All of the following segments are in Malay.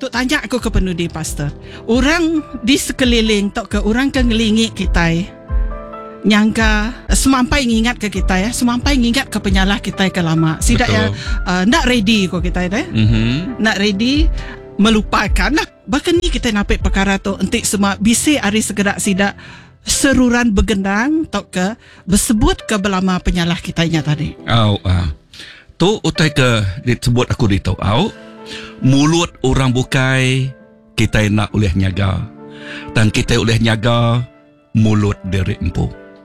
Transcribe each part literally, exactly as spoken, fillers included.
Tok tanya aku ke penudi pastor. Orang di sekeliling tok ke orang ke ngelingi kita nyangka semampai ngingat ke kita ya, semampai ngingat ke penyalah kita ke lama. Sidak ya uh, nak ready ko kita ya. Mm-hmm. Nak ready melupakan lah. Bahkan ni kita napik perkara tu entik semua bisi hari segerak sidak seruran begendang tok ke bersebut ke belama penyalah kitanya tadi. Au ah. Tu utai ke disebut aku ditau au. Mulut orang bukai kita nak oleh nyaga. Dan kita oleh nyaga mulut diri empu.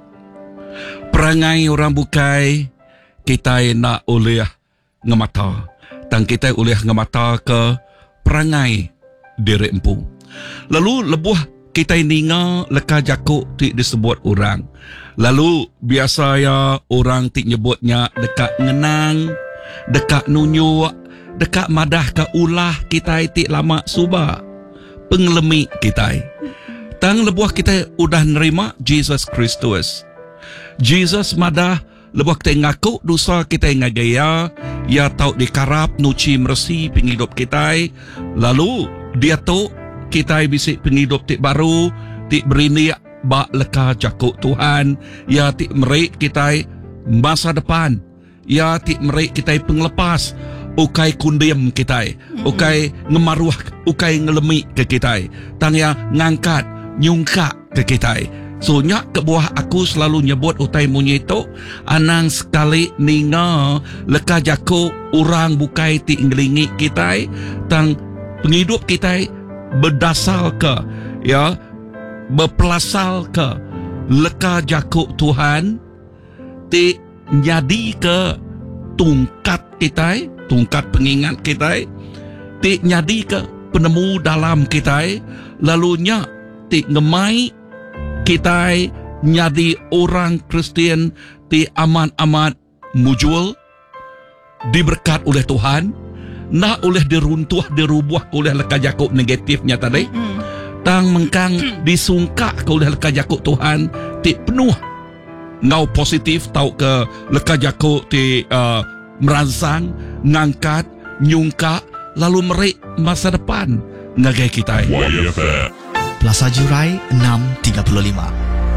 Perangai orang bukai kita nak oleh ngemata. Dan kita oleh ngemata ke perangai diri empu. Lalu lebuh kita ninga leka jakuk ti disebut orang. Lalu biasa ya orang ti nyebutnya dekat ngenang, dekat nunyuk, dekat madah ke ulah kita ti lama suba. Pengelemi kita. Tang lebuh kita udah nerima Jesus Kristus. Jesus madah lebuh kita ngaku dosa kita ngagaya, ya tau dikarap nuci mersi penghidup kita. Lalu dia tu kita bisik penghidup tik baru, tik berini bak leka jakuk Tuhan, ya tik merik kita masa depan, ya tik merik kita penglepas, ukai kundiam kita, ukai ngemaruah, ukai ngelemi ke kita, tang ya ngangkat, nyungka ke kita. So nyak ke buah aku selalu nyebut utai munyi itu, anang sekali ninga leka jakuk orang bukai tik ngelingi kita, tang penghidup kita berdasar ke ya berpelasal ke leka jakuk Tuhan ti jadi ke tungkat kita, tungkat pengingat kita ti jadi ke penemu dalam kita, lalunya ti ngemai kita jadi orang Kristian ti amat-amat mujul diberkat oleh Tuhan. Nak oleh diruntuh, dirubuh oleh leka jakuk negatifnya tadi. Mm-hmm. Tang mengkang disungkak oleh leka jakuk Tuhan, ti penuh ngau positif tau ke leka jakuk ti uh, merangsang, ngangkat, nyungkak, lalu merik masa depan ngagai kita. Plaza Jurai enam tiga puluh lima.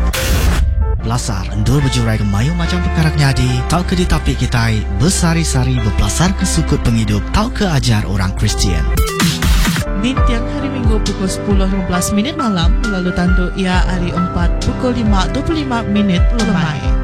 Belasar endul berjurai ke mayu macam perkara nyadi, tau ke ditapik kita bersari-sari berpelasar ke sukut penghidup, tau ke ajar orang Kristian. Di tiang hari Minggu pukul sepuluh lima belas minit malam, lalu tandu ia hari empat pukul lima dua puluh lima minit lemai.